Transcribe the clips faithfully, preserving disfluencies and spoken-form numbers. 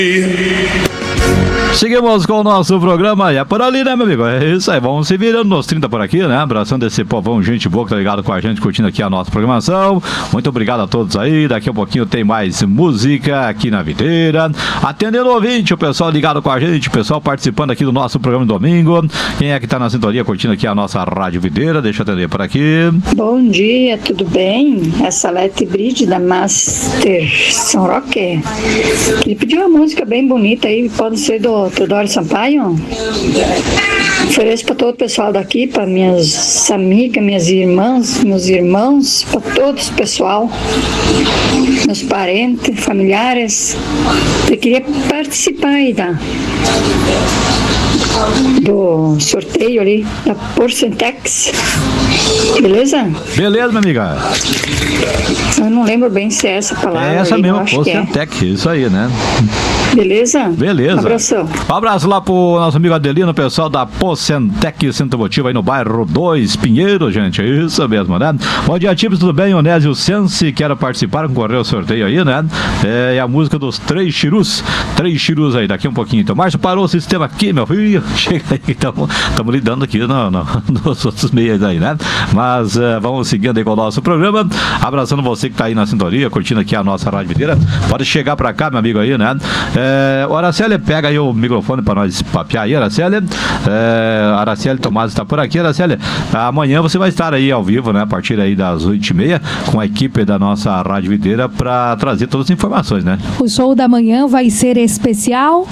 Seguimos com o nosso programa, e é por ali, né, meu amigo? É isso aí, vamos se virando nos trinta por aqui, né? Abraçando esse povão, gente boa que tá ligado com a gente, curtindo aqui a nossa programação. Muito obrigado a todos aí. Daqui a pouquinho tem mais música aqui na videira. Atendendo o ouvinte, o pessoal ligado com a gente, o pessoal participando aqui do nosso programa de domingo. Quem é que tá na sintonia curtindo aqui a nossa Rádio Videira? Deixa eu atender por aqui. Bom dia, tudo bem? É Salete Bride da Master São Roque. Ele pediu uma música bem bonita aí, pode ser do Teodoro Sampaio. Ofereço para todo o pessoal daqui, para minhas amigas, minhas irmãs, meus irmãos, para todos o pessoal, meus parentes, familiares. Eu queria participar aí da, do sorteio ali da Porcentex. Beleza? Beleza, minha amiga. Eu não lembro bem se é essa palavra. É essa aí, mesma, Porcentex, é. Isso aí, né? Beleza? Beleza. Um abração. Um abraço lá pro nosso amigo Adelino, pessoal da Porcentec Centro Motivo aí no bairro dois Pinheiro, gente. É isso mesmo, né? Bom dia, Tips, tudo bem? Onésio Sense, quero participar, concorrer ao sorteio aí, né? É, é a música dos Três Chirus. Três Chirus aí, daqui um pouquinho. Então, Márcio, parou o sistema aqui, meu filho. Chega aí, estamos lidando aqui no, no, nos outros meios aí, né? Mas uh, vamos seguindo aí com o nosso programa. Abraçando você que tá aí na sintonia, curtindo aqui a nossa Rádio Videira. Pode chegar pra cá, meu amigo aí, né? É, o Araceli, pega aí o microfone pra nós papear aí, Araceli. É, Araceli Tomás está por aqui, Araceli. Amanhã você vai estar aí ao vivo, né? A partir aí das oito e meia, com a equipe da nossa Rádio Videira pra trazer todas as informações, né? O show da manhã vai ser especial.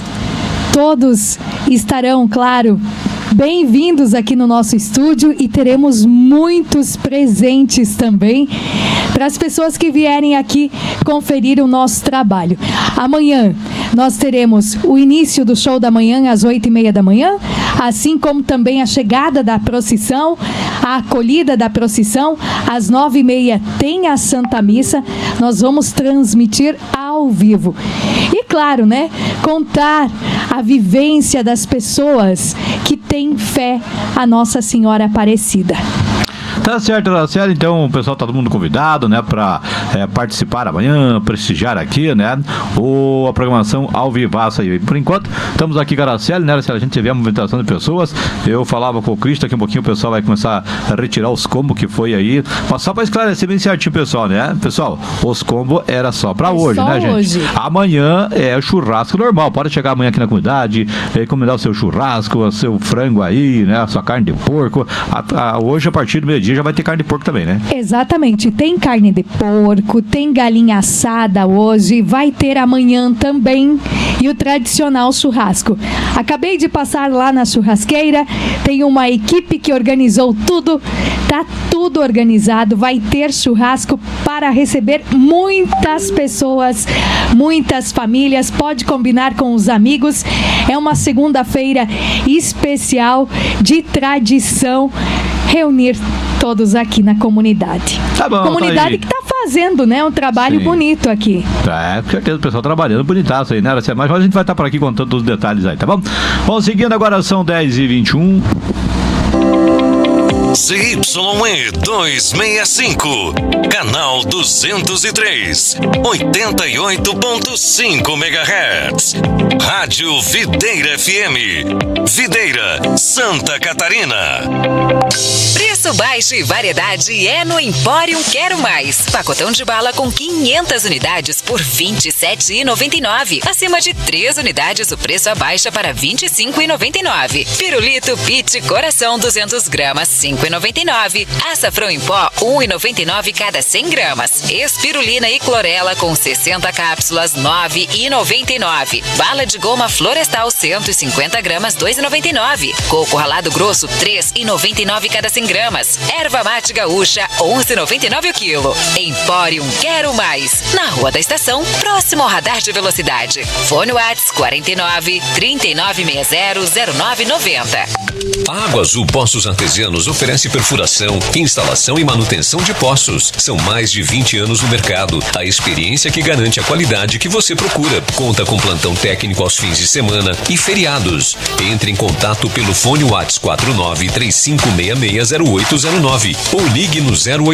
Todos estarão, claro, bem-vindos aqui no nosso estúdio e teremos muitos presentes também para as pessoas que vierem aqui conferir o nosso trabalho. Amanhã nós teremos o início do show da manhã às oito e meia da manhã, assim como também a chegada da procissão, a acolhida da procissão. Às nove e meia tem a Santa Missa. Nós vamos transmitir ao vivo. E claro, né, contar a vivência das pessoas que têm fé a Nossa Senhora Aparecida. Tá certo, Araceli, então o pessoal tá todo mundo convidado, né, pra é, participar amanhã, prestigiar aqui, né, o, a programação ao vivaço aí. Por enquanto, estamos aqui com a Araceli, né, Araceli, a gente tiver uma movimentação de pessoas. Eu falava com o Cristo, daqui um pouquinho o pessoal vai começar a retirar os combos que foi aí, mas só pra esclarecer bem certinho, pessoal, né, pessoal, os combos era só pra é hoje, só né, hoje. gente? Amanhã é o churrasco normal, pode chegar amanhã aqui na comunidade, é, combinar o seu churrasco, o seu frango aí, né, a sua carne de porco. A, a, hoje, a partir do meio-dia, já vai ter carne de porco também, né? Exatamente, tem carne de porco, tem galinha assada hoje, vai ter amanhã também, e o tradicional churrasco. Acabei de passar lá na churrasqueira, tem uma equipe que organizou tudo, tá tudo organizado, vai ter churrasco para receber muitas pessoas, muitas famílias, pode combinar com os amigos. É uma segunda-feira especial de tradição, reunir todos aqui na comunidade. Tá bom, comunidade tá que tá fazendo, né, um trabalho Sim. bonito aqui. É, com certeza o pessoal trabalhando bonitaço aí, né? Mas a gente vai estar por aqui contando os detalhes aí, tá bom? Bom, seguindo agora são dez e vinte e um. C Y E duzentos e sessenta e cinco, canal duzentos e três, oitenta e oito ponto cinco megahertz. Rádio Videira F M, Videira, Santa Catarina. Preço baixo e variedade é no Empório Quero Mais. Pacotão de bala com quinhentas unidades por vinte e sete reais e noventa e nove centavos. Acima de três unidades, o preço abaixa para vinte e cinco reais e noventa e nove centavos. Pirulito Pit Coração duzentas gramas, cinco reais e noventa e nove centavos. Açafrão em pó, um real e noventa e nove centavos cada cem gramas. Espirulina e clorela com sessenta cápsulas, nove reais e noventa e nove centavos. Bala de goma florestal, cento e cinquenta gramas, dois reais e noventa e nove centavos. Coco ralado grosso, três reais e noventa e nove centavos cada cem gramas. Erva mate gaúcha, onze reais e noventa e nove centavos o quilo. Empório Quero Mais. Na Rua da Estação, próximo ao radar de velocidade. Fone Whats quarenta e nove, trinta e nove sessenta, zero nove noventa. A Água Azul Poços Artesianos oferece perfuração, instalação e manutenção de poços. São mais de vinte anos no mercado. A experiência que garante a qualidade que você procura. Conta com plantão técnico aos fins de semana e feriados. Entre em contato pelo fone Whats quatro nove três cinco seis seis zero oito zero nove ou ligue no zero oito